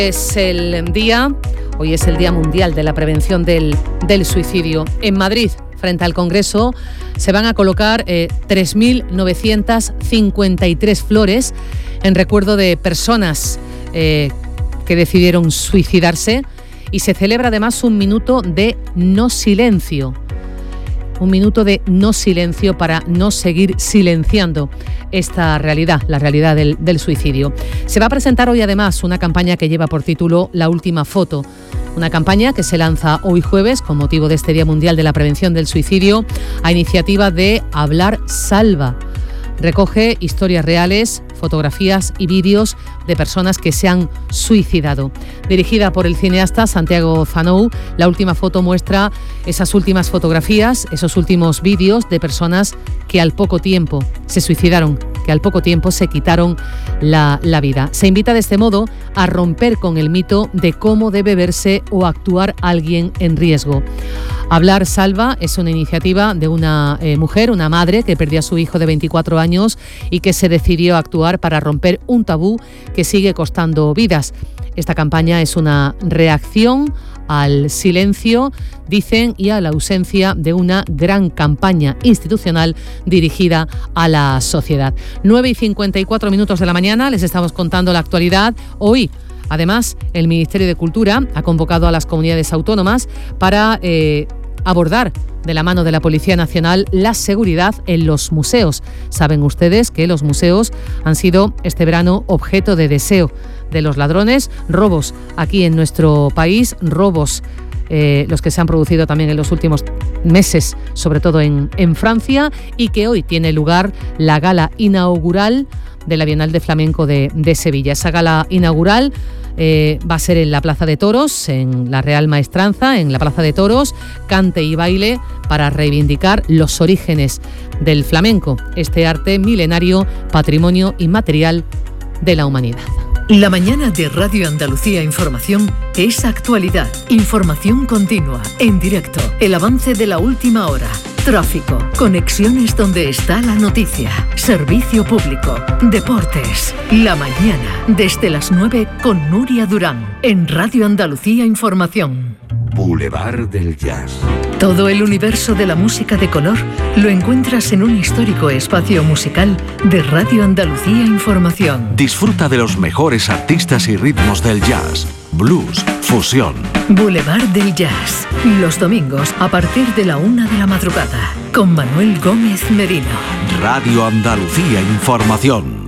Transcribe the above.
Hoy es el Día Mundial de la Prevención del Suicidio. En Madrid, frente al Congreso, se van a colocar 3.953 flores en recuerdo de personas que decidieron suicidarse, y se celebra además un minuto de no silencio. Un minuto de no silencio para no seguir silenciando esta realidad, la realidad del suicidio. Se va a presentar hoy además una campaña que lleva por título La Última Foto. Una campaña que se lanza hoy jueves con motivo de este Día Mundial de la Prevención del Suicidio a iniciativa de Hablar Salva. Recoge historias reales, fotografías y vídeos de personas que se han suicidado. Dirigida por el cineasta Santiago Zanou, La Última Foto muestra esas últimas fotografías, esos últimos vídeos de personas que al poco tiempo se suicidaron, que al poco tiempo se quitaron la vida. Se invita de este modo a romper con el mito de cómo debe verse o actuar alguien en riesgo. Hablar Salva es una iniciativa de una mujer, una madre que perdió a su hijo de 24 años y que se decidió a actuar para romper un tabú que sigue costando vidas. Esta campaña es una reacción al silencio, dicen, y a la ausencia de una gran campaña institucional dirigida a la sociedad. 9:54 de la mañana, les estamos contando la actualidad. Hoy, además, el Ministerio de Cultura ha convocado a las comunidades autónomas para abordar de la mano de la Policía Nacional la seguridad en los museos. Saben ustedes que los museos han sido este verano objeto de deseo de los ladrones, robos aquí en nuestro país, robos los que se han producido también en los últimos meses, sobre todo en Francia, y que hoy tiene lugar la gala inaugural de la Bienal de Flamenco de Sevilla. Esa gala inaugural va a ser en la Plaza de Toros, en la Real Maestranza, en la Plaza de Toros, cante y baile para reivindicar los orígenes del flamenco, este arte milenario, patrimonio inmaterial de la humanidad. La mañana de Radio Andalucía Información es actualidad, información continua, en directo, el avance de la última hora, tráfico, conexiones donde está la noticia, servicio público, deportes. La mañana, desde las 9 con Nuria Durán, en Radio Andalucía Información. Boulevard del Jazz. Todo el universo de la música de color lo encuentras en un histórico espacio musical de Radio Andalucía Información. Disfruta de los mejores artistas y ritmos del jazz, blues, fusión. Boulevard del Jazz, los domingos a partir de la 1 de la madrugada, con Manuel Gómez Merino. Radio Andalucía Información.